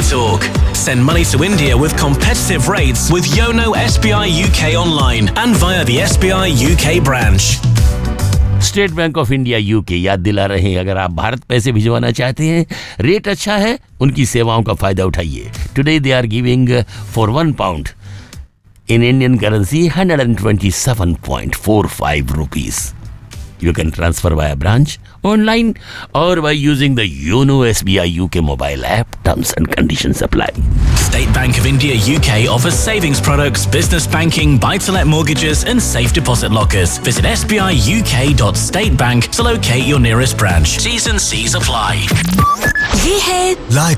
Talk. Send money to India with competitive rates with Yono SBI UK online and via the SBI UK branch. State bank of India UK याद दिला रहे हैं, अगर आप भारत पैसे भिजवाना चाहते हैं, रेट अच्छा है, उनकी सेवाओं का फायदा उठाइए. Today they are giving for £1 in Indian currency 127.45 rupees. You can transfer via branch, online or by using the Yono SBI UK mobile app. Terms and conditions apply. State Bank of India UK offers savings products, business banking, buy-to-let mortgages and safe deposit lockers. Visit sbiuk.statebank to locate your nearest branch. T's and C's apply. ये है